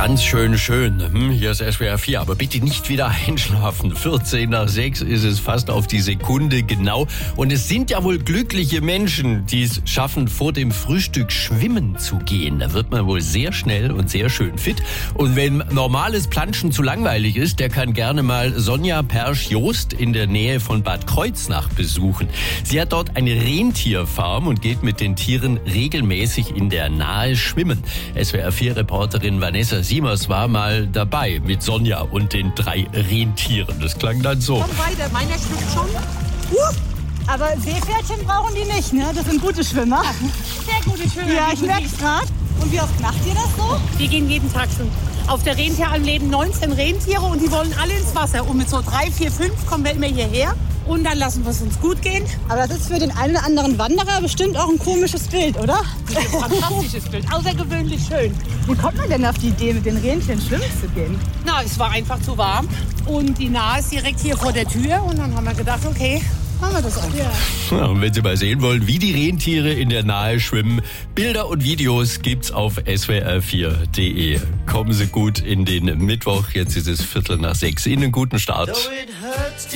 Ganz schön. Hier ist SWR 4, aber bitte nicht wieder einschlafen. 14 nach 6 ist es fast auf die Sekunde genau. Und es sind ja wohl glückliche Menschen, die es schaffen, vor dem Frühstück schwimmen zu gehen. Da wird man wohl sehr schnell und sehr schön fit. Und wenn normales Planschen zu langweilig ist, der kann gerne mal Sonja Persch-Jost in der Nähe von Bad Kreuznach besuchen. Sie hat dort eine Rentierfarm und geht mit den Tieren regelmäßig in der Nahe schwimmen. SWR 4-Reporterin Vanessa Siemers war mal dabei mit Sonja und den 3 Rentieren. Das klang dann so. Komm weiter, meiner schwimmt schon. Aber Seepferdchen brauchen die nicht, ne? Das sind gute Schwimmer. Sehr gute Schwimmer. Ja, ich merk's gerade. Und wie oft macht ihr das so? Wir gehen jeden Tag schwimmen. Auf der Rentieralm leben 19 Rentiere und die wollen alle ins Wasser. Und mit so 3, 4, 5 kommen wir immer hierher. Und dann lassen wir es uns gut gehen. Aber das ist für den einen oder anderen Wanderer bestimmt auch ein komisches Bild, oder? Das ist ein fantastisches Bild, außergewöhnlich schön. Wie kommt man denn auf die Idee, mit den Rentieren schwimmen zu gehen? Na, es war einfach zu warm. Und die Nahe ist direkt hier vor der Tür. Und dann haben wir gedacht, okay, machen wir das auch. Ja, und wenn Sie mal sehen wollen, wie die Rentiere in der Nahe schwimmen, Bilder und Videos gibt's auf swr4.de. Kommen Sie gut in den Mittwoch. Jetzt ist es 5:45. Ihnen einen guten Start.